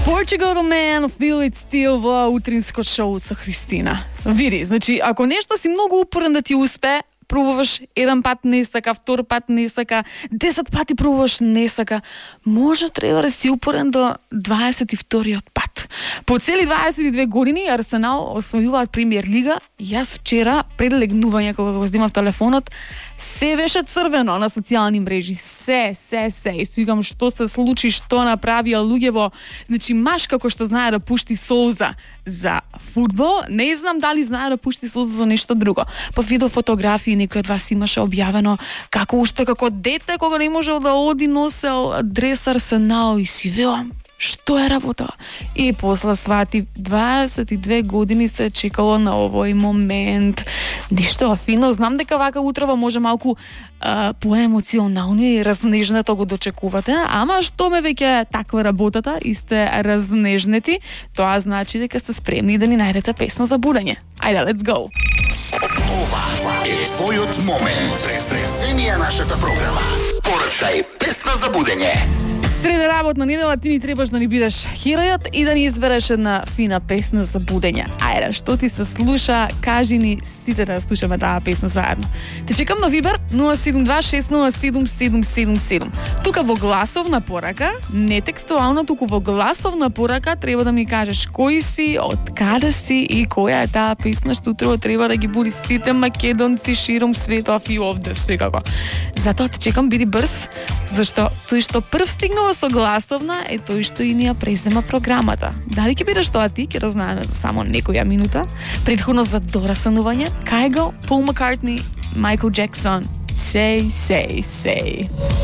Portugal Man, Feel It Still во утринско шоу со Христина. Види, значи, ако нешто си многу упорен да ти успе, пробуваш еден пат не сака, втор пат не сака, 10 пати пробуваш не сака, може треба да си упорен до 22-иот пат. По цели 22 години Арсенал освојуваат премиер лига и јас вчера пред легнување кога го снимав телефонот се беше црвено на социјални мрежи. Се. И си викам што се случи, што направија луѓево. Значи, маш како што знае да пушти солза за фудбал, не знам дали знае да пушти солза за нешто друго. Па видов фотографии, некој од вас имаше објавено како уште како дете, кога не можел да оди, носел дрес Арсенал и си велам, што е работа? И после свати 22 години се чекало на овој момент. Ништо фино, знам дека вака утрово може малку поемоционално и разнежнето го дочекувате, ама што ме веќе таква работата и сте разнежнети, тоа значи дека сте спремни да ни најдете песна за будење. Ајде, let's go! Ова е твојот момент. Преземија нашата програма. Порачај песна за будење. Среда работна недела ти ни требаш да ни бидеш херојот и да ни избереш една фина песна за будење. Ајде, што ти се слуша, кажи ни сите да слушаме таа песна заедно. Те чекам на Вибер 072-607-777. Тука во гласовна порака, не текстуална, туку во гласовна порака треба да ми кажеш кој си, од каде си и која е таа песна што утре треба да ги буди сите македонци широм светов и овде секако. Затоа те чекам, биди брз, зашто тој што прв стигнува со гласовна е тој што и ни ја презема програмата. Дали ќе бидеш тоа ти, ќе разнаеме за само некоја минута. Претходно за дорасанување, Kygo, Paul McCartney, Michael Jackson, Say.